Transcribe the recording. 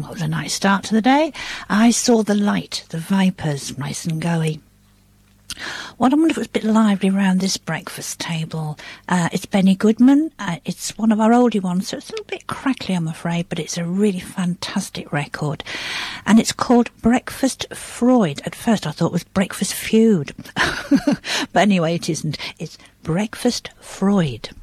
That was a nice start to the day. I Saw the Light, the Vipers, nice and goey. Well, I wonder if it was a bit lively around this breakfast table. It's Benny Goodman. It's one of our oldie ones, so it's a little bit crackly, I'm afraid, but it's a really fantastic record. And it's called Breakfast Freud. At first I thought it was Breakfast Feud. But anyway, it isn't. It's Breakfast Freud.